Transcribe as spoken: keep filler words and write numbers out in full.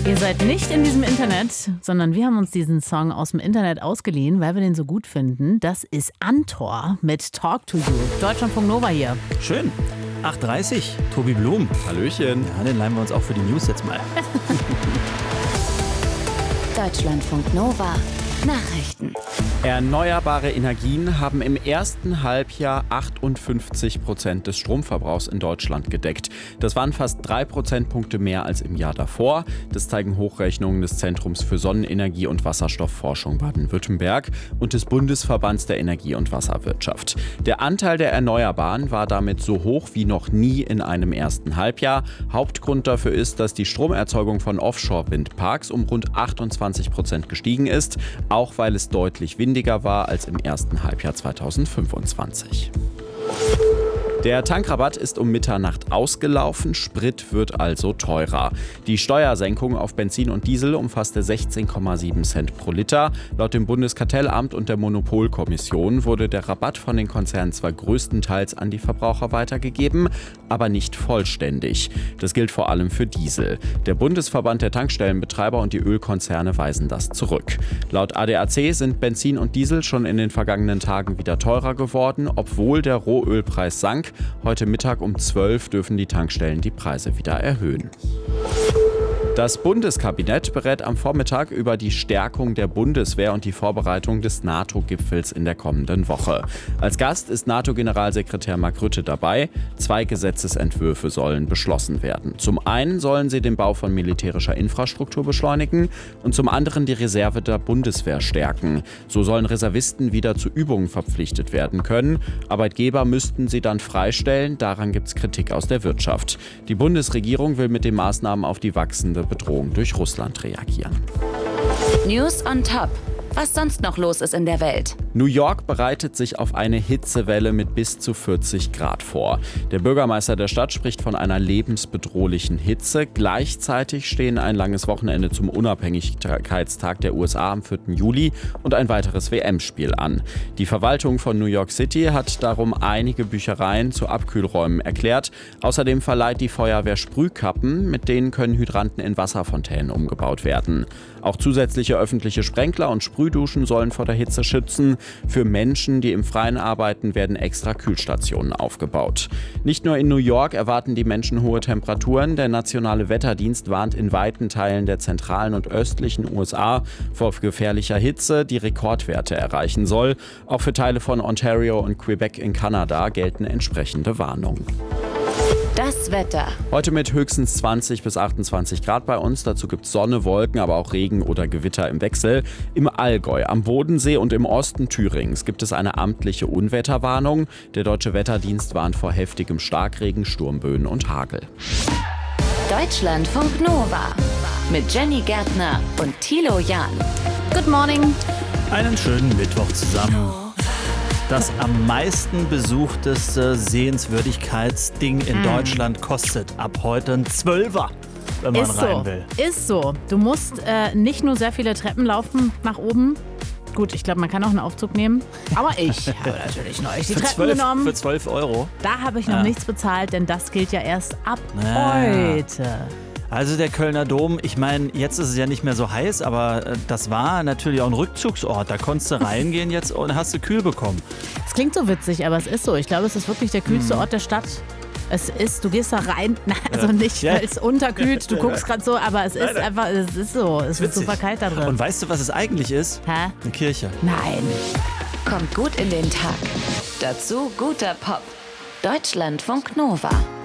Ihr seid nicht in diesem Internet, sondern wir haben uns diesen Song aus dem Internet ausgeliehen, weil wir den so gut finden. Das ist Antor mit Talk to You. Deutschlandfunk Nova hier. Schön. acht Uhr dreißig, Tobi Blum. Hallöchen. Ja, den leihen wir uns auch für die News jetzt mal. Deutschlandfunk Nova. Nachrichten. Erneuerbare Energien haben im ersten Halbjahr achtundfünfzig Prozent des Stromverbrauchs in Deutschland gedeckt. Das waren fast drei Prozentpunkte mehr als im Jahr davor. Das zeigen Hochrechnungen des Zentrums für Sonnenenergie und Wasserstoffforschung Baden-Württemberg und des Bundesverbands der Energie- und Wasserwirtschaft. Der Anteil der Erneuerbaren war damit so hoch wie noch nie in einem ersten Halbjahr. Hauptgrund dafür ist, dass die Stromerzeugung von Offshore-Windparks um rund achtundzwanzig Prozent gestiegen ist, auch weil es deutlich windiger war als im ersten Halbjahr zweitausendfünfundzwanzig. Der Tankrabatt ist um Mitternacht ausgelaufen, Sprit wird also teurer. Die Steuersenkung auf Benzin und Diesel umfasste sechzehn Komma sieben Cent pro Liter. Laut dem Bundeskartellamt und der Monopolkommission wurde der Rabatt von den Konzernen zwar größtenteils an die Verbraucher weitergegeben, aber nicht vollständig. Das gilt vor allem für Diesel. Der Bundesverband der Tankstellenbetreiber und die Ölkonzerne weisen das zurück. Laut A D A C sind Benzin und Diesel schon in den vergangenen Tagen wieder teurer geworden, obwohl der Rohölpreis sank. Heute Mittag um zwölf dürfen die Tankstellen die Preise wieder erhöhen. Das Bundeskabinett berät am Vormittag über die Stärkung der Bundeswehr und die Vorbereitung des NATO-Gipfels in der kommenden Woche. Als Gast ist NATO-Generalsekretär Mark Rutte dabei. Zwei Gesetzesentwürfe sollen beschlossen werden. Zum einen sollen sie den Bau von militärischer Infrastruktur beschleunigen und zum anderen die Reserve der Bundeswehr stärken. So sollen Reservisten wieder zu Übungen verpflichtet werden können. Arbeitgeber müssten sie dann freistellen. Daran gibt es Kritik aus der Wirtschaft. Die Bundesregierung will mit den Maßnahmen auf die wachsende Bedrohung durch Russland reagieren. News on Top. Was sonst noch los ist in der Welt. New York bereitet sich auf eine Hitzewelle mit bis zu vierzig Grad vor. Der Bürgermeister der Stadt spricht von einer lebensbedrohlichen Hitze. Gleichzeitig stehen ein langes Wochenende zum Unabhängigkeitstag der U S A am vierten Juli und ein weiteres W M-Spiel an. Die Verwaltung von New York City hat darum einige Büchereien zu Abkühlräumen erklärt. Außerdem verleiht die Feuerwehr Sprühkappen, mit denen können Hydranten in Wasserfontänen umgebaut werden. Auch zusätzliche öffentliche Sprenkler und Sprühduschen sollen vor der Hitze schützen. Für Menschen, die im Freien arbeiten, werden extra Kühlstationen aufgebaut. Nicht nur in New York erwarten die Menschen hohe Temperaturen. Der nationale Wetterdienst warnt in weiten Teilen der zentralen und östlichen U S A vor gefährlicher Hitze, die Rekordwerte erreichen soll. Auch für Teile von Ontario und Quebec in Kanada gelten entsprechende Warnungen. Das Wetter. Heute mit höchstens zwanzig bis achtundzwanzig Grad bei uns. Dazu gibt es Sonne, Wolken, aber auch Regen oder Gewitter im Wechsel. Im Allgäu, am Bodensee und im Osten Thürings gibt es eine amtliche Unwetterwarnung. Der Deutsche Wetterdienst warnt vor heftigem Starkregen, Sturmböen und Hagel. Deutschlandfunk Nova. Mit Jenny Gärtner und Thilo Jahn. Good morning. Einen schönen Mittwoch zusammen. Das am meisten besuchteste Sehenswürdigkeitsding in hm. Deutschland kostet ab heute ein Zwölfer, wenn man ist rein so. will. Ist so. Du musst äh, nicht nur sehr viele Treppen laufen nach oben. Gut, ich glaube, man kann auch einen Aufzug nehmen. Aber ich habe natürlich noch die für Treppen zwölf, genommen. Für zwölf Euro. Da habe ich noch ja. nichts bezahlt, denn das gilt ja erst ab ja. heute. Also der Kölner Dom, ich meine, jetzt ist es ja nicht mehr so heiß, aber äh, das war natürlich auch ein Rückzugsort. Da konntest du reingehen jetzt und hast du kühl bekommen. Es klingt so witzig, aber es ist so. Ich glaube, es ist wirklich der kühlste ort der Stadt. Es ist, du gehst da rein, na, also nicht, Ja. weil es unterkühlt, du guckst gerade so, aber es ist einfach, es ist so, es wird Witzig. super kalt da drin. Und weißt du, was es eigentlich ist? Hä? Eine Kirche. Nein. Kommt gut in den Tag. Dazu guter Pop. Deutschlandfunk Nova.